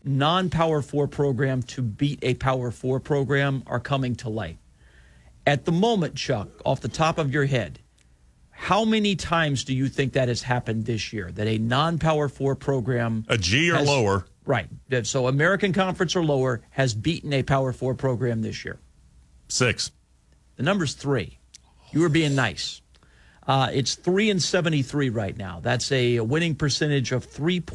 non-Power 4 program to beat a Power 4 program are coming to light. At the moment, Chuck, off the top of your head, how many times do you think that has happened this year, that a non-Power 4 program... A G or lower. Right. So American Conference or lower has beaten a Power 4 program this year? 6. The number's 3. You were being nice. It's 3-73 right now. That's a winning percentage of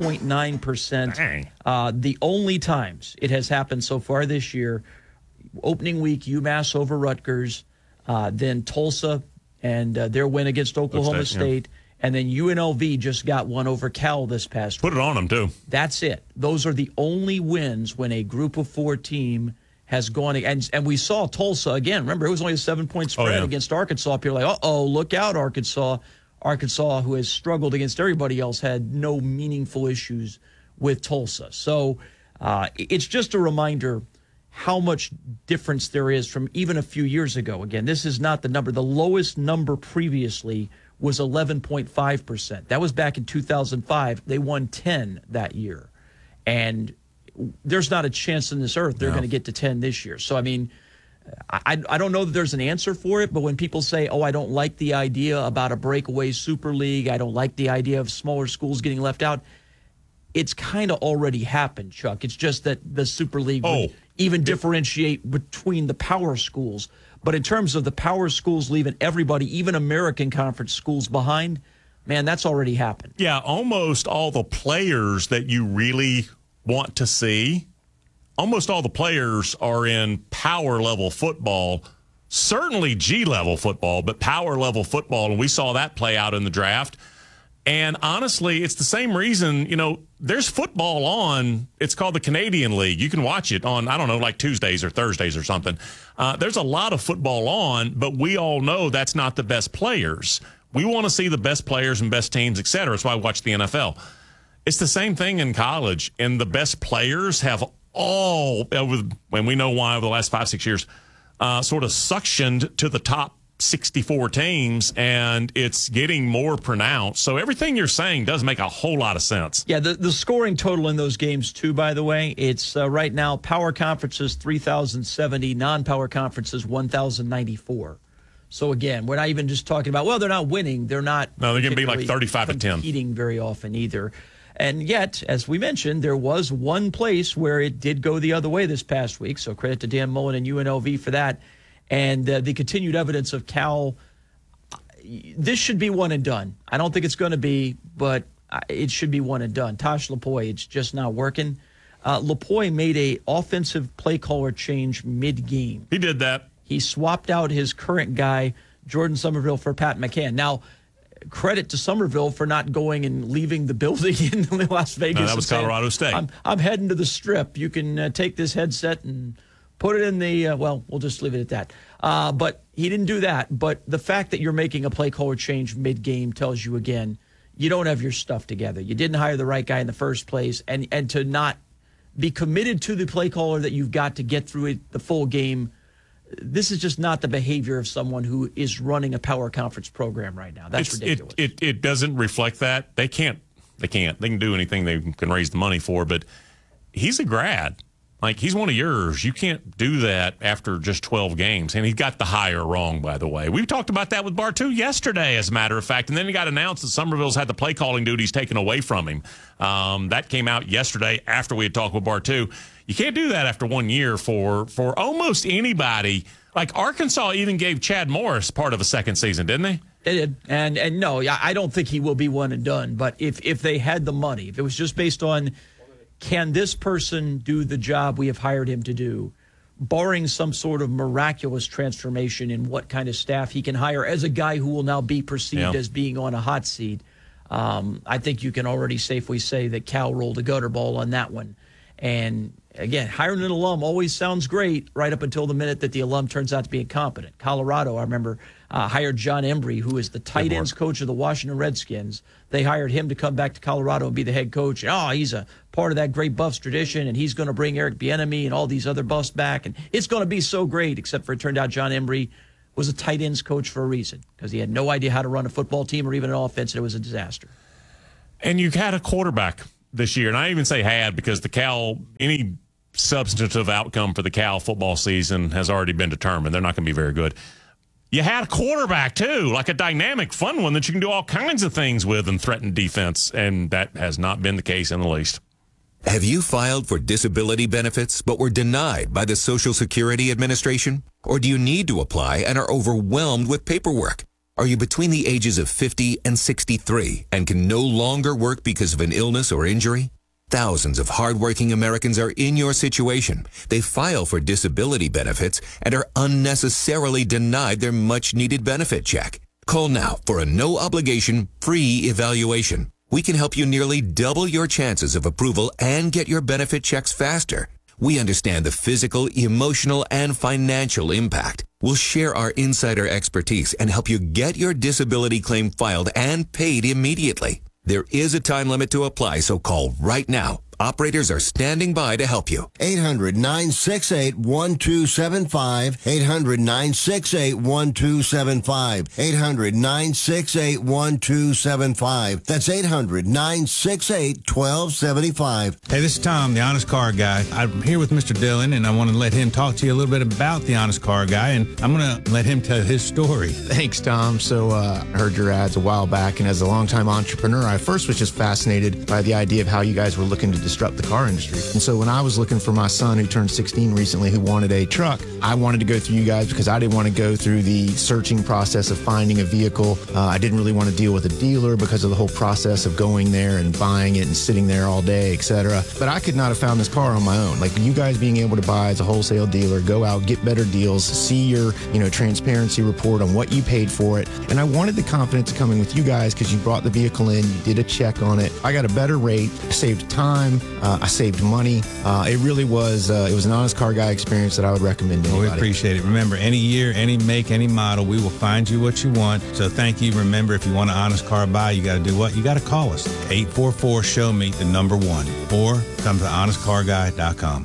3.9%. The only times it has happened so far this year, opening week, UMass over Rutgers, then Tulsa and their win against Oklahoma State, and then UNLV just got one over Cal this past week. Put it on them, too. That's it. Those are the only wins when a group of 4 team has gone, and we saw Tulsa again. Remember, it was only a 7-point spread against Arkansas. People are like, uh-oh, look out, Arkansas. Arkansas, who has struggled against everybody else, had no meaningful issues with Tulsa. So it's just a reminder how much difference there is from even a few years ago. Again, this is not the number. The lowest number previously was 11.5%. That was back in 2005. They won 10 that year. And there's not a chance in this earth they're going to get to 10 this year. So, I mean, I don't know that there's an answer for it, but when people say, oh, I don't like the idea about a breakaway Super League, I don't like the idea of smaller schools getting left out, it's kind of already happened, Chuck. It's just that the Super League would even differentiate between the power schools. But in terms of the power schools leaving everybody, even American Conference schools behind, man, that's already happened. Yeah, almost all the players that you really want to see, almost all the players are in power level football, certainly G level football, but power level football. And we saw that play out in the draft. And honestly, it's the same reason, there's football on. It's called the Canadian League. You can watch it on, like Tuesdays or Thursdays or something. There's a lot of football on, but we all know that's not the best players. We want to see the best players and best teams, et cetera. That's why I watch the NFL. It's the same thing in college, and the best players have all, and we know why over the last 5-6 years, sort of suctioned to the top 64 teams, and it's getting more pronounced. So everything you're saying does make a whole lot of sense. Yeah, the scoring total in those games, too, by the way, it's right now power conferences 3,070, non-power conferences 1,094. So, again, we're not even just talking about, well, they're not winning. They're not. No, they're going to be like 35 to 10. Competing very often either. And yet, as we mentioned, there was one place where it did go the other way this past week. So credit to Dan Mullen and UNLV for that. And the continued evidence of Cal, this should be one and done. I don't think it's going to be, but it should be one and done. Tosh Lupoi, it's just not working. Lupoi made a offensive play caller change mid-game. He did that. He swapped out his current guy, Jordan Somerville, for Pat McCann. Now, credit to Somerville for not going and leaving the building in Las Vegas. No, that was Colorado State. I'm heading to the Strip. You can take this headset and put it in the, we'll just leave it at that. But he didn't do that. But the fact that you're making a play caller change mid-game tells you, again, you don't have your stuff together. You didn't hire the right guy in the first place. And to not be committed to the play caller that you've got to get through it, the full game, this is just not the behavior of someone who is running a power conference program right now. That's ridiculous. It doesn't reflect that. They can do anything they can raise the money for, but he's a grad. Like, he's one of yours. You can't do that after just 12 games. And he got the hire wrong, by the way. We talked about that with Bartu yesterday, as a matter of fact. And then he got announced that Somerville's had the play calling duties taken away from him. That came out yesterday after we had talked with Bartu. You can't do that after 1 year for almost anybody. Like, Arkansas even gave Chad Morris part of a second season, didn't they? They did. And no, I don't think he will be one and done. But if they had the money, if it was just based on, can this person do the job we have hired him to do, barring some sort of miraculous transformation in what kind of staff he can hire as a guy who will now be perceived as being on a hot seat, I think you can already safely say that Cal rolled a gutter ball on that one. And again, hiring an alum always sounds great right up until the minute that the alum turns out to be incompetent. Colorado, I remember, hired John Embry, who is the tight ends coach of the Washington Redskins. They hired him to come back to Colorado and be the head coach. And, he's a part of that great Buffs tradition, and he's going to bring Eric Bieniemy and all these other Buffs back, and it's going to be so great, except for it turned out John Embry was a tight ends coach for a reason, because he had no idea how to run a football team or even an offense, and it was a disaster. And you had a quarterback this year, and I even say had because any substantive outcome for the Cal football season has already been determined. They're not going to be very good. You had a quarterback, too, like a dynamic, fun one that you can do all kinds of things with and threaten defense, and that has not been the case in the least. Have you filed for disability benefits but were denied by the Social Security Administration? Or do you need to apply and are overwhelmed with paperwork? Are you between the ages of 50 and 63 and can no longer work because of an illness or injury? Thousands of hardworking Americans are in your situation. They file for disability benefits and are unnecessarily denied their much-needed benefit check. Call now for a no-obligation, free evaluation. We can help you nearly double your chances of approval and get your benefit checks faster. We understand the physical, emotional, and financial impact. We'll share our insider expertise and help you get your disability claim filed and paid immediately. There is a time limit to apply, so call right now. Operators are standing by to help you. 800-968-1275. 800-968-1275. 800-968-1275. That's 800-968-1275. Hey, this is Tom, the Honest Car Guy. I'm here with Mr. Dillon, and I want to let him talk to you a little bit about the Honest Car Guy, and I'm going to let him tell his story. Thanks, Tom. So I heard your ads a while back, and as a longtime entrepreneur, I first was just fascinated by the idea of how you guys were looking to disrupt the car industry. And so when I was looking for my son who turned 16 recently who wanted a truck, I wanted to go through you guys because I didn't want to go through the searching process of finding a vehicle. I didn't really want to deal with a dealer because of the whole process of going there and buying it and sitting there all day, etc. But I could not have found this car on my own. Like you guys being able to buy as a wholesale dealer, go out, get better deals, see your, transparency report on what you paid for it. And I wanted the confidence of coming with you guys because you brought the vehicle in, you did a check on it. I got a better rate, saved time, I saved money. It really was, it was an Honest Car Guy experience that I would recommend to anybody. We appreciate it. Remember, any year, any make, any model, we will find you what you want. So thank you. Remember, if you want an Honest Car buy, you got to do what? You got to call us. 844-SHOW-ME, the number 1. Or come to honestcarguy.com.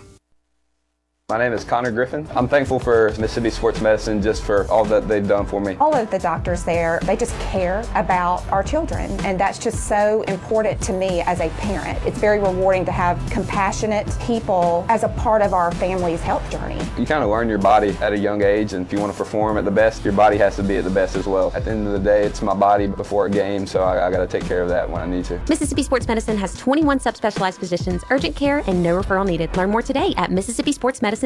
My name is Connor Griffin. I'm thankful for Mississippi Sports Medicine just for all that they've done for me. All of the doctors there, they just care about our children, and that's just so important to me as a parent. It's very rewarding to have compassionate people as a part of our family's health journey. You kind of learn your body at a young age, and if you want to perform at the best, your body has to be at the best as well. At the end of the day, it's my body before a game, so I got to take care of that when I need to. Mississippi Sports Medicine has 21 subspecialized physicians, urgent care, and no referral needed. Learn more today at MississippiSportsMedicine.com.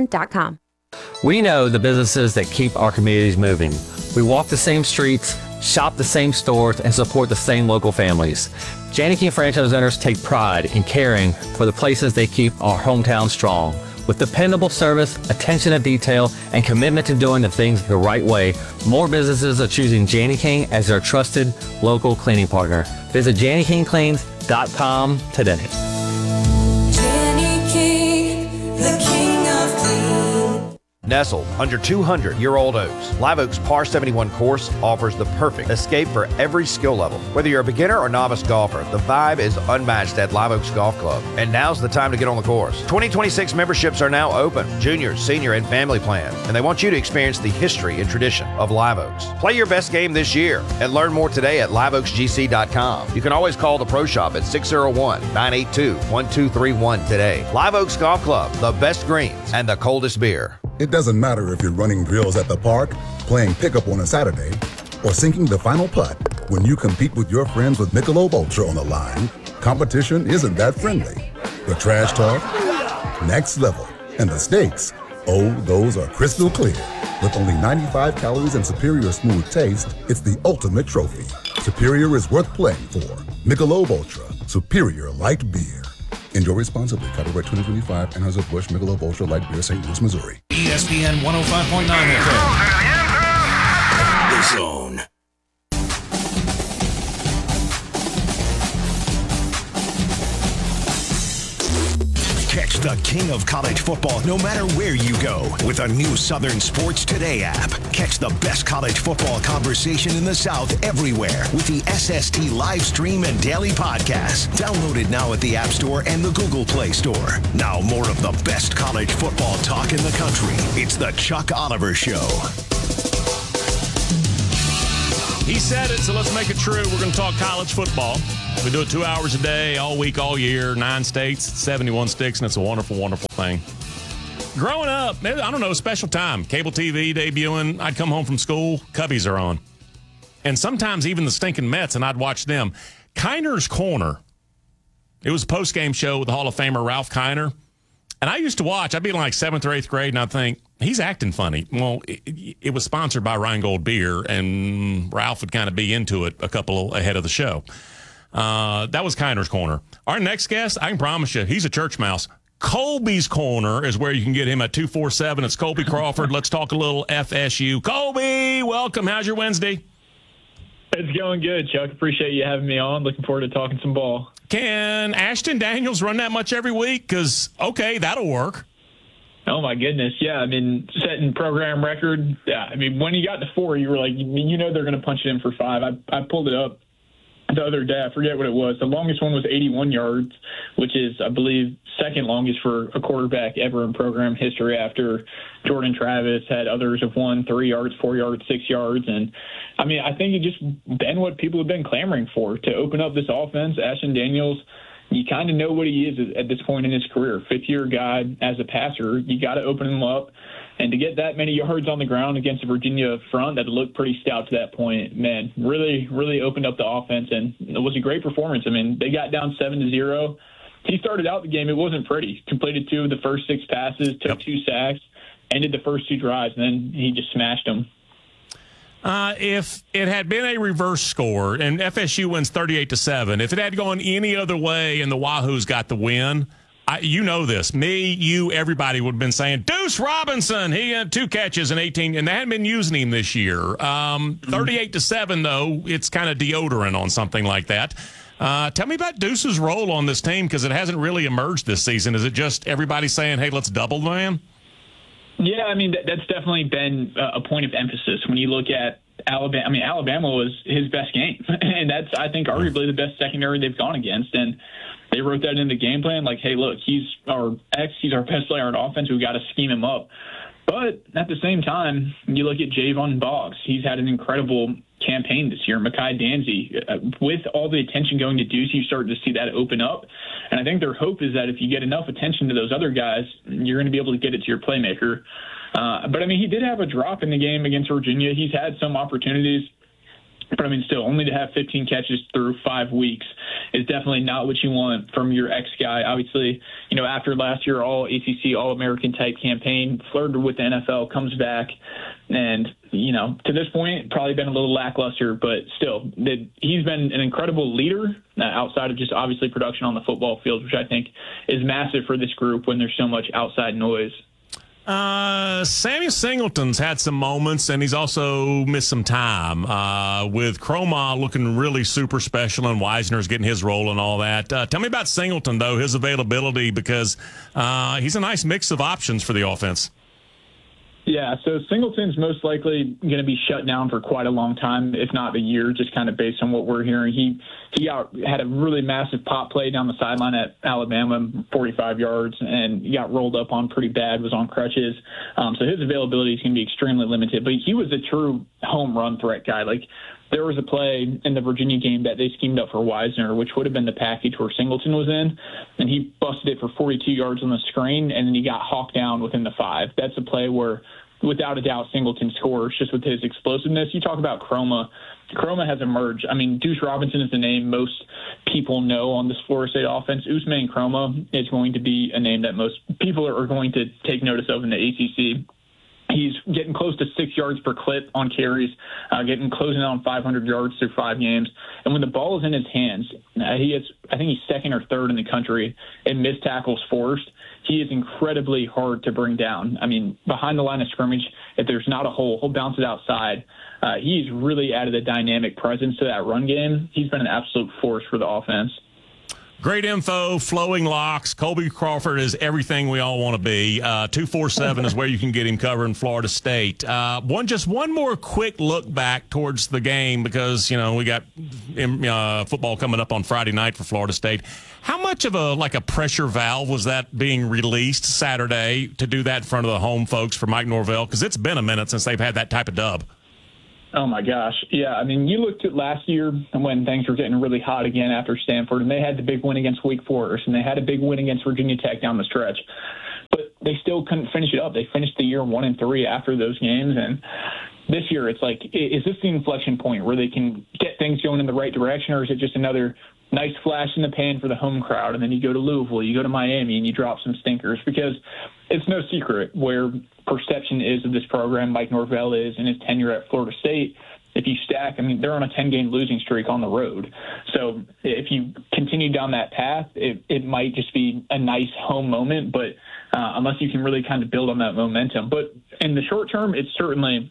We know the businesses that keep our communities moving. We walk the same streets, shop the same stores, and support the same local families. Janney King franchise owners take pride in caring for the places they keep our hometown strong. With dependable service, attention to detail, and commitment to doing the things the right way, more businesses are choosing Janney King as their trusted local cleaning partner. Visit JanneyKingCleans.com today. Janney King, the king of clean. Nestled under 200-year-old oaks, Live Oak's Par 71 course offers the perfect escape for every skill level. Whether you're a beginner or novice golfer, the vibe is unmatched at Live Oaks Golf Club. And now's the time to get on the course. 2026 memberships are now open, junior, senior, and family plans, and they want you to experience the history and tradition of Live Oaks. Play your best game this year and learn more today at liveoaksgc.com. You can always call the Pro Shop at 601-982-1231 today. Live Oaks Golf Club, the best greens and the coldest beer. It doesn't matter if you're running drills at the park, playing pickup on a Saturday, or sinking the final putt. When you compete with your friends with Michelob Ultra on the line, competition isn't that friendly. The trash talk, next level, and the stakes, oh, those are crystal clear. With only 95 calories and superior smooth taste, it's the ultimate trophy. Superior is worth playing for. Michelob Ultra, superior light beer. Enjoy responsibly. Copyright 2025, Anheuser-Busch Michelob Ultra Light Beer, St. Louis, Missouri. ESPN 105.9 FM. The Zone. Catch the king of college football no matter where you go with a new Southern Sports Today app. Catch the best college football conversation in the South everywhere with the SST live stream and daily podcast. Download it now at the App Store and the Google Play Store. Now more of the best college football talk in the country. It's the Chuck Oliver Show. He said it, so let's make it true. We're going to talk college football. We do it 2 hours a day, all week, all year, 9 states, 71 sticks, and it's a wonderful, wonderful thing. Growing up, maybe, I don't know, special time. Cable TV debuting. I'd come home from school, Cubbies are on. And sometimes even the stinking Mets, and I'd watch them. Kiner's Corner. It was a post-game show with the Hall of Famer Ralph Kiner. And I used to watch. I'd be in like 7th or 8th grade, and I'd think, he's acting funny. Well, it was sponsored by Rheingold Beer, and Ralph would kind of be into it a couple ahead of the show. That was Kiner's Corner. Our next guest, I can promise you, he's a church mouse. Colby's Corner is where you can get him at 247. It's Colby Crawford. Let's talk a little FSU. Colby, welcome. How's your Wednesday? It's going good, Chuck. Appreciate you having me on. Looking forward to talking some ball. Can Ashton Daniels run that much every week? Because, okay, that'll work. Oh, my goodness. Yeah, I mean, setting program record. Yeah, I mean, when he got to 4, you were like, you know they're going to punch it in for 5. I pulled it up the other day. I forget what it was. The longest one was 81 yards, which is, I believe, second longest for a quarterback ever in program history after Jordan Travis. Had others have won 3 yards, 4 yards, 6 yards. And, I mean, I think it just been what people have been clamoring for, to open up this offense. Ashton Daniels, you kind of know what he is at this point in his career. Fifth-year guy as a passer. You got to open him up. And to get that many yards on the ground against the Virginia front that looked pretty stout to that point, man, really, really opened up the offense. And it was a great performance. I mean, they got down 7-0. He started out the game. It wasn't pretty. Completed 2 of the first 6 passes, took 2 sacks, ended the first 2 drives, and then he just smashed them. If it had been a reverse score and FSU wins 38-7, if it had gone any other way and the Wahoos got the win, you know this. Me, you, everybody would have been saying, Deuce Robinson, he had 2 catches in 18, and they hadn't been using him this year. 38-7, though, it's kind of deodorant on something like that. Tell me about Deuce's role on this team, because it hasn't really emerged this season. Is it just everybody saying, hey, let's double the man? Yeah, I mean, that's definitely been a point of emphasis when you look at Alabama. I mean, Alabama was his best game, and that's, I think, arguably the best secondary they've gone against. And they wrote that in the game plan, like, hey, look, he's our best player on offense. We've got to scheme him up. But at the same time, you look at Javon Boggs. He's had an incredible campaign this year. Mekhi Danzy, with all the attention going to Deuce, you start to see that open up. And I think their hope is that if you get enough attention to those other guys, you're going to be able to get it to your playmaker. But, I mean, he did have a drop in the game against Virginia. He's had some opportunities. But, I mean, still, only to have 15 catches through 5 weeks is definitely not what you want from your ex-guy. Obviously, you know, after last year, all-ACC, All-American type campaign, flirted with the NFL, comes back. And, you know, to this point, probably been a little lackluster. But still, he's been an incredible leader outside of just obviously production on the football field, which I think is massive for this group when there's so much outside noise. Sammy Singleton's had some moments, and he's also missed some time with Croma looking really super special, and Wisner's getting his role and all that. Tell me about Singleton, though, his availability, because he's a nice mix of options for the offense. Yeah, so Singleton's most likely going to be shut down for quite a long time, if not a year, just kind of based on what we're hearing. He had a really massive pop play down the sideline at Alabama, 45 yards, and he got rolled up on pretty bad, was on crutches. So his availability is going to be extremely limited. But he was a true home run threat guy. Like, there was a play in the Virginia game that they schemed up for Wisner, which would have been the package where Singleton was in, and he busted it for 42 yards on the screen, and then he got hawked down within the 5. That's a play where, without a doubt, Singleton scores just with his explosiveness. You talk about Croma. Croma has emerged. I mean, Deuce Robinson is the name most people know on this Florida State offense. Ousmane Croma is going to be a name that most people are going to take notice of in the ACC. He's getting close to 6 yards per clip on carries, closing on 500 yards through 5 games. And when the ball is in his hands, I think he's second or third in the country in missed tackles forced. He is incredibly hard to bring down. I mean, behind the line of scrimmage, if there's not a hole, he'll bounce it outside. He's really added a dynamic presence to that run game. He's been an absolute force for the offense. Great info, flowing locks. Colby Crawford is everything we all want to be. 247 is where you can get him covering Florida State. One more quick look back towards the game, because, you know, we got football coming up on Friday night for Florida State. How much of a pressure valve was that being released Saturday to do that in front of the home folks for Mike Norvell? Because it's been a minute since they've had that type of dub. Oh, my gosh. Yeah, I mean, you looked at last year when things were getting really hot again after Stanford, and they had the big win against Wake Forest, and they had a big win against Virginia Tech down the stretch. But they still couldn't finish it up. They finished the year 1-3 after those games, and this year it's like, is this the inflection point where they can get things going in the right direction, or is it just another nice flash in the pan for the home crowd, and then you go to Louisville, you go to Miami, and you drop some stinkers? Because it's no secret where perception is of this program, Mike Norvell is, in his tenure at Florida State. If you stack, I mean, they're on a 10-game losing streak on the road. So if you continue down that path, it might just be a nice home moment, but unless you can really kind of build on that momentum. But in the short term, it certainly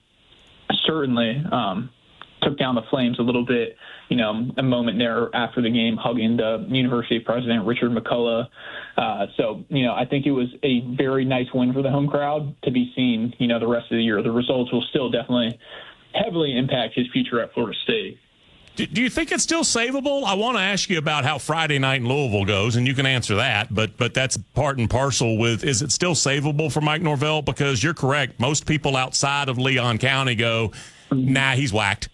took down the Flames a little bit. You know, a moment there after the game, hugging the university president, Richard McCullough. So, you know, I think it was a very nice win for the home crowd to be seen, you know, the rest of the year. The results will still definitely heavily impact his future at Florida State. Do you think it's still savable? I want to ask you about how Friday night in Louisville goes, and you can answer that, but that's part and parcel with, is it still savable for Mike Norvell? Because you're correct. Most people outside of Leon County go, nah, he's whacked.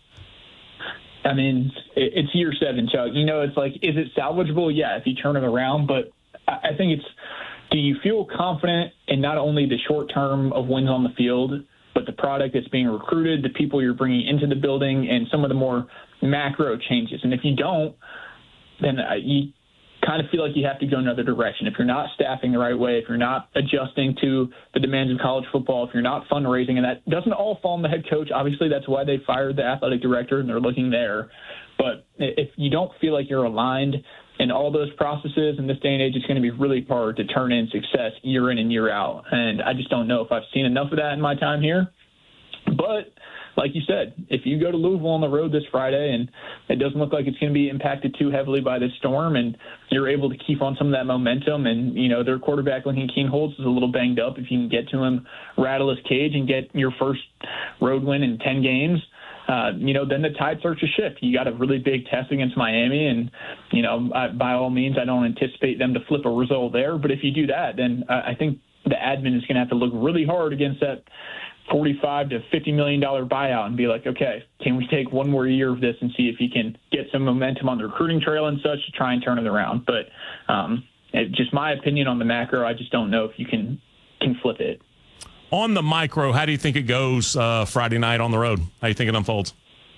I mean, it's year 7, Chuck. You know, it's like, is it salvageable? Yeah, if you turn it around. But I think it's, do you feel confident in not only the short term of wins on the field, but the product that's being recruited, the people you're bringing into the building, and some of the more macro changes? And if you don't, then you kind of feel like you have to go another direction. If you're not staffing the right way, if you're not adjusting to the demands of college football, if you're not fundraising, and that doesn't all fall on the head coach. Obviously, that's why they fired the athletic director, and they're looking there. But if you don't feel like you're aligned in all those processes in this day and age, it's going to be really hard to turn in success year in and year out. And I just don't know if I've seen enough of that in my time here. But like you said, if you go to Louisville on the road this Friday and it doesn't look like it's going to be impacted too heavily by this storm, and you're able to keep on some of that momentum, and, you know, their quarterback, Lincoln Keenholz, is a little banged up. If you can get to him, rattle his cage, and get your first road win in 10 games, you know, then the tide starts to shift. You got a really big test against Miami, and, you know, by all means, I don't anticipate them to flip a result there. But if you do that, then I think the admin is going to have to look really hard against that $45 to $50 million buyout and be like, okay, can we take one more year of this and see if you can get some momentum on the recruiting trail and such to try and turn it around? But just my opinion on the macro, I just don't know if you can flip it. On the micro, how do you think it goes Friday night on the road? How do you think it unfolds?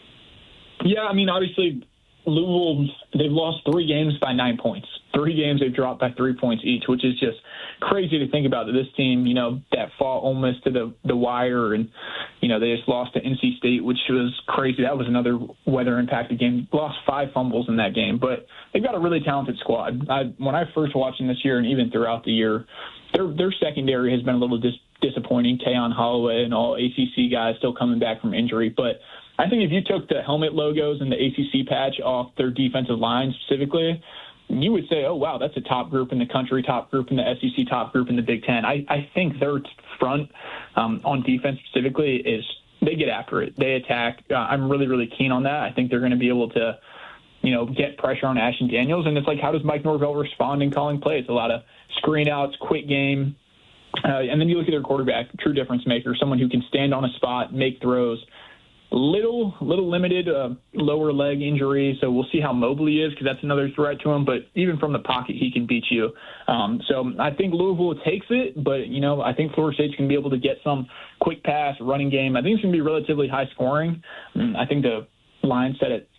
Yeah, I mean, obviously, Louisville, they've lost 3 games by 9 points. 3 games they've dropped by 3 points each, which is just crazy to think about, that this team, you know, that fought almost to the wire, and, you know, they just lost to NC State, which was crazy. That was another weather-impacted game. Lost 5 fumbles in that game, but they've got a really talented squad. When I first watched them this year, and even throughout the year, their secondary has been a little disappointing. Tayon Holloway and all ACC guys still coming back from injury, but I think if you took the helmet logos and the ACC patch off their defensive line specifically, you would say, oh, wow, that's a top group in the country, top group in the SEC, top group in the Big Ten. I think their front on defense specifically is they get after it. They attack. I'm really, really keen on that. I think they're going to be able to, you know, get pressure on Ashton Daniels. And it's like, how does Mike Norvell respond in calling plays? A lot of screen outs, quick game. And then you look at their quarterback, true difference maker, someone who can stand on a spot, make throws. Little limited lower leg injury, so we'll see how mobile he is, because that's another threat to him. But even from the pocket, he can beat you. So I think Louisville takes it, but, you know, I think Florida State's going to be able to get some quick pass, running game. I think it's going to be relatively high scoring. I think the line set at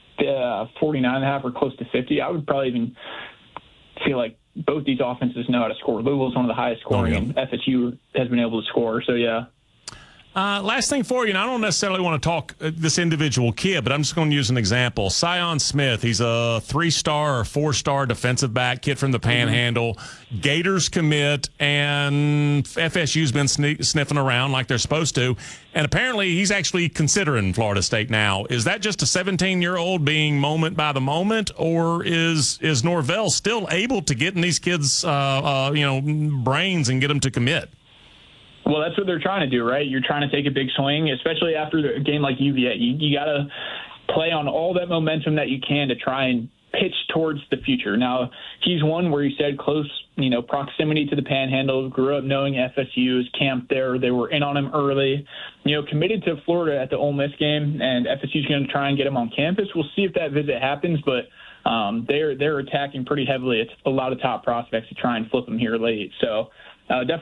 49.5 or close to 50. I would probably even feel like both these offenses know how to score. Louisville's one of the highest scoring, and FSU has been able to score. So, yeah. Last thing for you, and I don't necessarily want to talk this individual kid, but I'm just going to use an example. Sion Smith, he's a 3-star or 4-star defensive back, kid from the Panhandle. Gators commit, and FSU's been sniffing around like they're supposed to. And apparently he's actually considering Florida State now. Is that just a 17-year-old being moment by the moment, or is Norvell still able to get in these kids' brains and get them to commit? Well, that's what they're trying to do, right? You're trying to take a big swing, especially after a game like UVA. You got to play on all that momentum that you can to try and pitch towards the future. Now, he's one where he said close, proximity to the Panhandle, grew up knowing FSU, is camped there. They were in on him early, committed to Florida at the Ole Miss game, and FSU's going to try and get him on campus. We'll see if that visit happens, but they're attacking pretty heavily. It's a lot of top prospects to try and flip him here late. So definitely